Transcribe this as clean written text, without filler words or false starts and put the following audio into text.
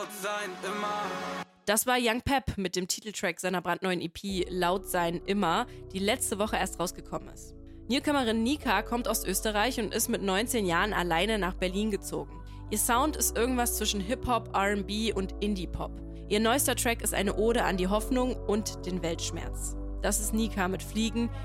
laut sein immer. Das war Young Pep mit dem Titeltrack seiner brandneuen EP Laut sein immer, die letzte Woche erst rausgekommen ist. Newcomerin Nika kommt aus Österreich und ist mit 19 Jahren alleine nach Berlin gezogen. Ihr Sound ist irgendwas zwischen Hip-Hop, R&B und Indie-Pop. Ihr neuester Track ist eine Ode an die Hoffnung und den Weltschmerz. Das ist Nika mit Fliegen.